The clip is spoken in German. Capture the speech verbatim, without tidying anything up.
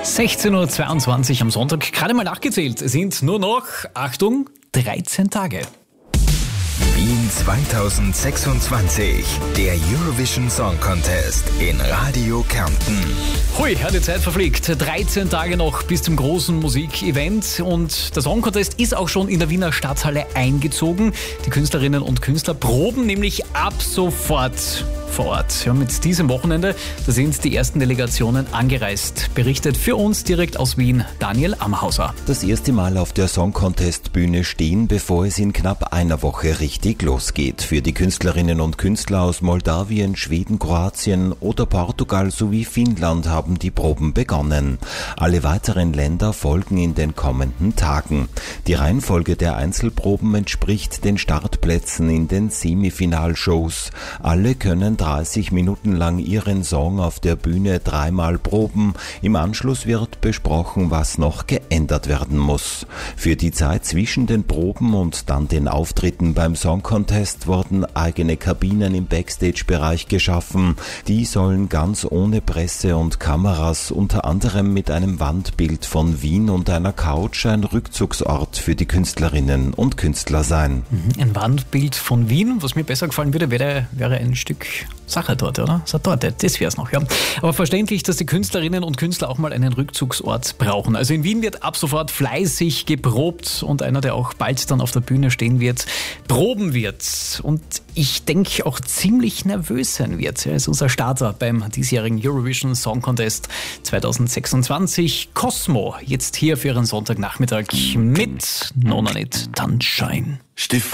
sechzehn Uhr zweiundzwanzig am Sonntag, gerade mal nachgezählt, es sind nur noch, Achtung, dreizehn Tage. Wien zweitausendsechsundzwanzig, der Eurovision Song Contest in Radio Kärnten. Hui, ja, die Zeit verfliegt. dreizehn Tage noch bis zum großen Musikevent und der Song Contest ist auch schon in der Wiener Stadthalle eingezogen. Die Künstlerinnen und Künstler proben nämlich ab sofort vor Ort. Ja, mit diesem Wochenende, da sind die ersten Delegationen angereist. Berichtet für uns direkt aus Wien Daniel Amhauser. Das erste Mal auf der Song Contest Bühne stehen, bevor es in knapp einer Woche richtig losgeht. Für die Künstlerinnen und Künstler aus Moldawien, Schweden, Kroatien oder Portugal sowie Finnland haben die Proben begonnen. Alle weiteren Länder folgen in den kommenden Tagen. Die Reihenfolge der Einzelproben entspricht den Startplätzen in den Semifinalshows. Alle können dreißig Minuten lang ihren Song auf der Bühne dreimal proben. Im Anschluss wird besprochen, was noch geändert werden muss. Für die Zeit zwischen den Proben und dann den Auftritten beim Song Contest wurden eigene Kabinen im Backstage-Bereich geschaffen. Die sollen ganz ohne Presse und Kameras, unter anderem mit einem Wandbild von Wien und einer Couch, ein Rückzugsort für die Künstlerinnen und Künstler sein. Ein Wandbild von Wien, was mir besser gefallen würde, wäre, wäre ein Stück Sache dort, oder? So, dort, das wäre es noch, ja. Aber verständlich, dass die Künstlerinnen und Künstler auch mal einen Rückzugsort brauchen. Also in Wien wird ab sofort fleißig geprobt und einer, der auch bald dann auf der Bühne stehen wird, proben wird. Und ich denke auch ziemlich nervös sein wird. Er ist unser Starter beim diesjährigen Eurovision Song Contest zweitausendsechsundzwanzig. Cosmo, jetzt hier für Ihren Sonntagnachmittag mit Nona Nicht Tanzschein.